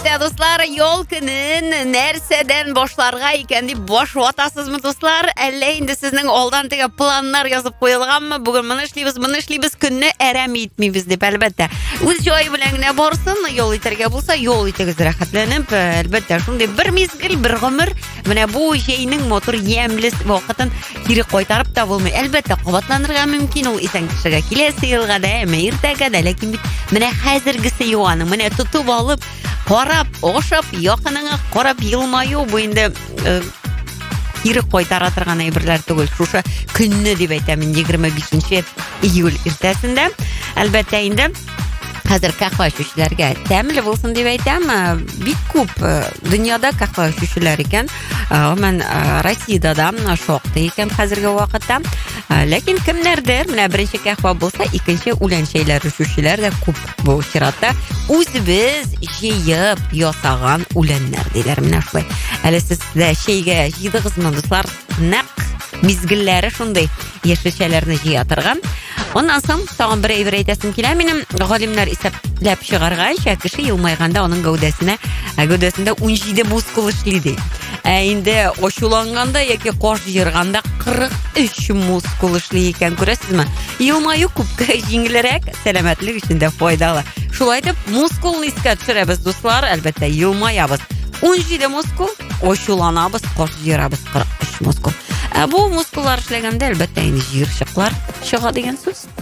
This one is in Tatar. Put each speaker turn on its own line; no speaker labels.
Хөрмәтле дуслар, yol көнен нәрсәдән башларга икән дип баш ватасызмы, дуслар? Әллә инде сезнең алдан теге планнар язып куелганмы? Бүген моны эшлибез, көнне әрәм итмибез дип, әлбәттә. Үз җае белән генә барсын, yol итәргә булса, yol итегез рәхәтләнеп, әлбәттә, шундый бер мизгел, бер гомер, менә бу җәйнең мотор ямьлес вакытын кире кайтарып та булмый. Әлбәттә, кабатланырга мөмкин ул исән кешегә. Киләсе елга да, иртәгә дә, ләкин бит менә хәзергесе юаның, менә тутып алып, карап, ашап, якыныңа карап елмаю бу инде кире кайтара торган әйберләр түгел. Шушы көнне дип әйтәм, 25 июль иртәсендә. Әлбәттә инде хәзер кахва эчүчеләргә тәмле булсын дип әйтәм. Бик күп дөньяда кахва эчүчеләр икән. Мен Россиядә да шактый икән хәзерге вакытта. Ләкин кемнәрдер менә беренче кахва булса, икенче үлән чәйләр эчүчеләр дә күп бу чиратта. Үзебез җыеп ясаган үләннәр диләр менә шулай. Әле сез дә чәйгә җыйдыгызмы, дуслар? Нәкъ мизгелләре шундый яшелчәләрне җыя торган. Оннан соң тагын бер әйбер әйтәсем килә минем. Галимнәр исәпләп чыгарганча, кеше елмайганда аның гәүдәсендә 17 мускул эшли ди. Инде ачуланганда яки каш җырганда 43 мускул эшли икән, күрәсезме? Елмаю күпкә җиңелрәк, сәламәтлек өчен дә файдалы. Шулай дип мускулны искә төшерәбез, дуслар, әлбәттә елмаябыз. 17 мускул, ачуланабыз, каш җырабыз 43 мускул. Бу мускуллар эшләгәндә әлбәттә инде җыерчыклар чыга дигән сүз.